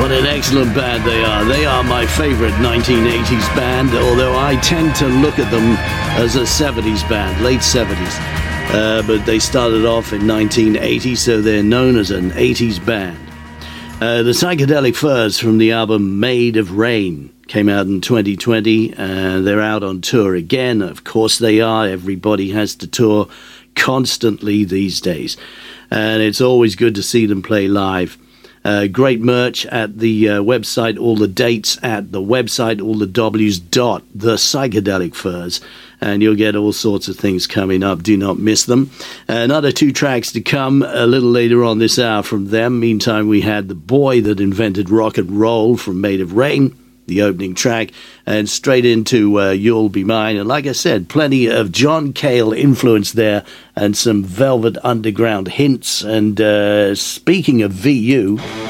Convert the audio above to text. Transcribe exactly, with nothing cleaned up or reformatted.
What an excellent band they are. They are my favorite nineteen eighties band, although I tend to look at them as a seventies band, late seventies. Uh, but they started off in nineteen eighty, so they're known as an eighties band. Uh, the Psychedelic Furs from the album Made of Rain came out in twenty twenty. Uh, they're out on tour again. Of course they are. Everybody has to tour constantly these days. And it's always good to see them play live. Uh, great merch at the uh, website, all the dates at the website, all the W's dot the Psychedelic Furs, and you'll get all sorts of things coming up. Do not miss them. Uh, another two tracks to come a little later on this hour from them. Meantime, we had The Boy That Invented Rock and Roll from Made of Rain, the opening track, and straight into uh, You'll Be Mine. And like I said, plenty of John Cale influence there and some Velvet Underground hints. And uh, speaking of V U...